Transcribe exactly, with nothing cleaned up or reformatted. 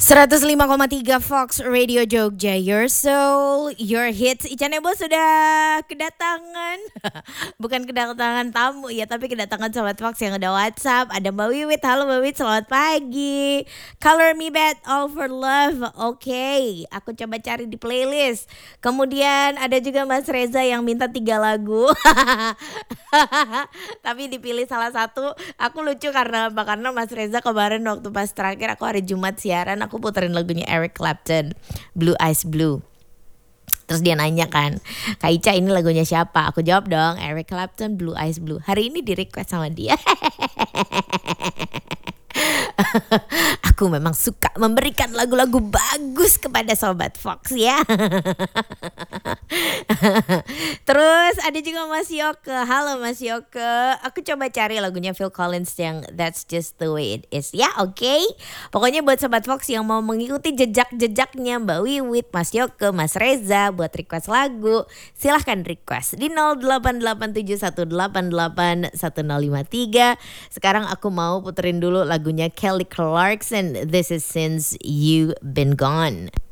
seratus lima koma tiga Fox Radio Jogja, your soul, your hits. Ican Ebo sudah kedatangan, bukan kedatangan tamu ya, tapi kedatangan Sobat Fox yang udah WhatsApp. Ada Mbak Wiwit, halo Mbak Wiwit, selamat pagi. Color Me Bad, All For Love, oke, okay. Aku coba cari di playlist. Kemudian ada juga Mas Reza yang minta tiga lagu, tapi dipilih salah satu. Aku lucu karena apa? Karena Mas Reza kemarin waktu pas terakhir aku hari Jumat siaran, aku puterin lagunya Eric Clapton, Blue Eyes Blue. Terus dia nanya kan, Kak Ica ini lagunya siapa? Aku jawab dong, Eric Clapton, Blue Eyes Blue. Hari ini di request sama dia. Aku memang suka memberikan lagu-lagu bagus kepada Sobat Fox ya. Terus ada juga Mas Yoke. Halo Mas Yoke. Aku coba cari lagunya Phil Collins yang That's Just The Way It Is. Ya oke okay? Pokoknya buat Sobat Fox yang mau mengikuti jejak-jejaknya Mbak Wiwit, Mas Yoke, Mas Reza buat request lagu, silahkan request di nol delapan delapan tujuh satu delapan delapan satu nol lima tiga. Sekarang aku mau puterin dulu lagunya Kelly Clarkson, This Is Since You Been Gone.